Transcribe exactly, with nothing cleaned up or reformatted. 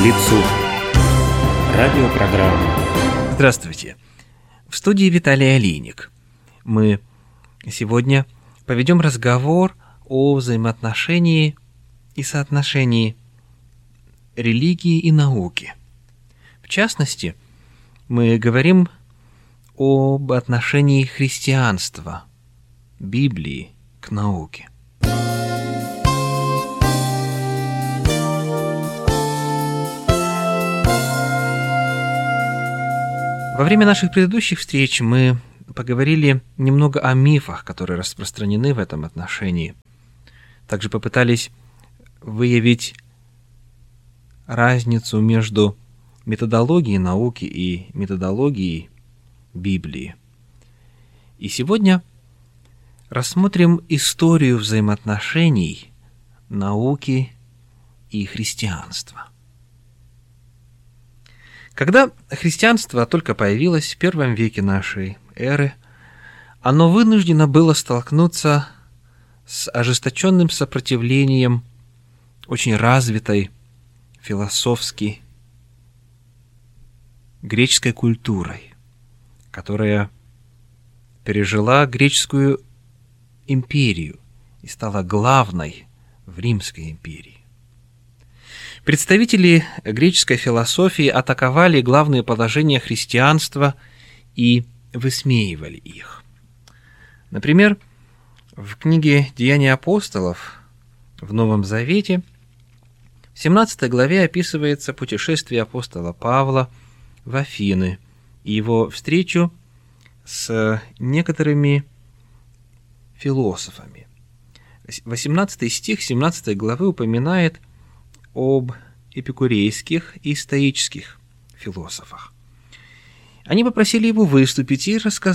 лицу». Радиопрограмма. Здравствуйте. В студии Виталий Алиник. Мы сегодня поведем разговор о взаимоотношении и соотношении религии и науки. В частности, мы говорим об отношении христианства, Библии к науке. Во время наших предыдущих встреч мы поговорили немного о мифах, которые распространены в этом отношении. Также попытались выявить разницу между методологией науки и методологией Библии. И сегодня рассмотрим историю взаимоотношений науки и христианства. Когда христианство только появилось в первом веке нашей эры, оно вынуждено было столкнуться с ожесточенным сопротивлением очень развитой философски греческой культурой, которая пережила греческую империю и стала главной в Римской империи. Представители греческой философии атаковали главные положения христианства и высмеивали их. Например, в книге «Деяния апостолов» в Новом Завете в семнадцатой главе описывается путешествие апостола Павла в Афины и его встречу с некоторыми философами. восемнадцатый стих семнадцатой главы упоминает об эпикурейских и стоических философах. Они попросили его выступить и рассказать